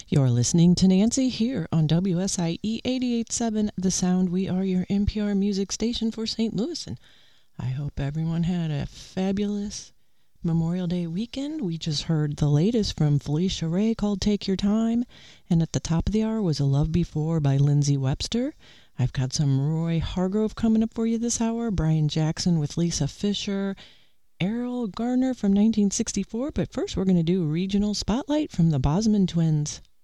You're listening to Nancy here on WSIE 88.7 The Sound. We are your NPR music station for St. Louis, and I hope everyone had a fabulous Memorial Day weekend. We just heard the latest from Felicia Ray called Take Your Time, and at the top of the hour was A Love Before by Lindsay Webster. I've got some Roy Hargrove coming up for you this hour, Brian Jackson with Lisa Fisher, Errol Garner from 1964, but first we're going to do a regional spotlight from the Bosman Twins.